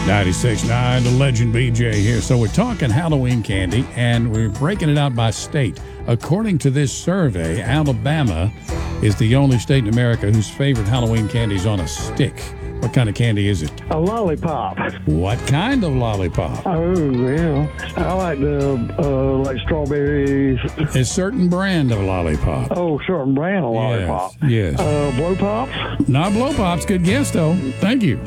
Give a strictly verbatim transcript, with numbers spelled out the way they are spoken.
ninety-six point nine, the Legend B J here. So we're talking Halloween candy, and we're breaking it out by state. According to this survey, Alabama is the only state in America whose favorite Halloween candy is on a stick. What kind of candy is it? A lollipop. What kind of lollipop? Oh, yeah. I like the, uh, like strawberries. A certain brand of lollipop. Oh, certain brand of lollipop. Yes, yes. Uh, blow pops? Not blow pops. Good guess, though. Thank you.